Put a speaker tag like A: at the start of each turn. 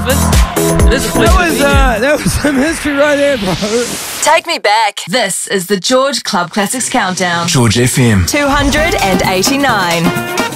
A: breakfast. It is a pleasure.
B: That was some history right there, bro.
C: Take me back. This is the George Club Classics Countdown.
D: George FM.
C: 289.